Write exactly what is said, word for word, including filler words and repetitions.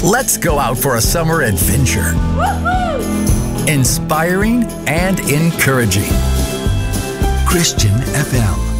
Let's go out for a summer adventure. Inspiring and encouraging. Christian F M.